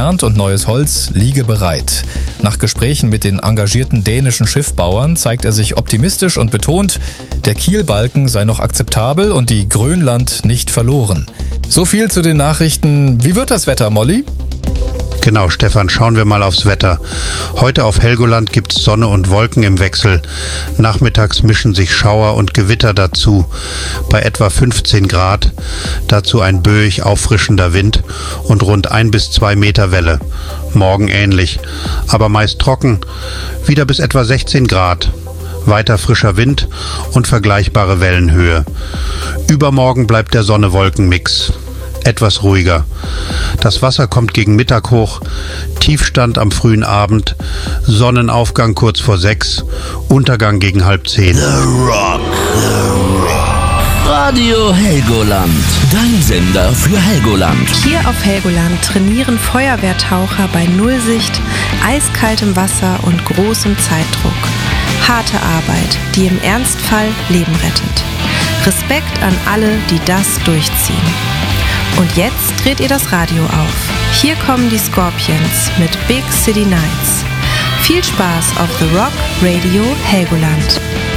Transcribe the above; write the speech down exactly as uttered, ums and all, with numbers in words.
entfernt und neues Holz liege bereit. Nach Gesprächen mit den engagierten dänischen Schiffbauern zeigt er sich optimistisch und betont, der Kielbalken sei noch akzeptabel und die Grönland nicht verloren. So viel zu den Nachrichten. Wie wird das Wetter, Molly? Genau, Stefan, schauen wir mal aufs Wetter. Heute auf Helgoland gibt's Sonne und Wolken im Wechsel. Nachmittags mischen sich Schauer und Gewitter dazu. Bei etwa fünfzehn Grad. Dazu ein böig auffrischender Wind und rund ein bis zwei Meter Welle. Morgen ähnlich, aber meist trocken. Wieder bis etwa sechzehn Grad. Weiter frischer Wind und vergleichbare Wellenhöhe. Übermorgen bleibt der Sonne-Wolken-Mix. Etwas ruhiger. Das Wasser kommt gegen Mittag hoch, Tiefstand am frühen Abend, Sonnenaufgang kurz vor sechs, Untergang gegen halb zehn. The Rock, The Rock. Radio Helgoland, dein Sender für Helgoland. Hier auf Helgoland trainieren Feuerwehrtaucher bei Nullsicht, eiskaltem Wasser und großem Zeitdruck. Harte Arbeit, die im Ernstfall Leben rettet. Respekt an alle, die das durchziehen. Und jetzt dreht ihr das Radio auf. Hier kommen die Scorpions mit Big City Nights. Viel Spaß auf The Rock Radio Helgoland.